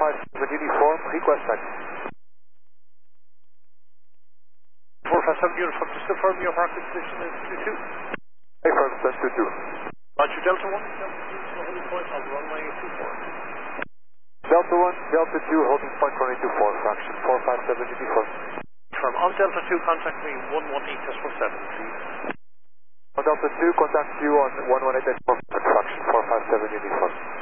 457 uniform, request taxi. 457 uniform, just confirm your parking position is 22. Affirm, that's 22. Roger, Delta 1, Delta 2 is the holding point on runway 24. Delta 1, Delta 2, holding point runway 24, fraction 457 uniform. Confirm, on Delta 2, contact me 118.17, please. On Delta 2, contact you on 118.17, fraction 457 uniform.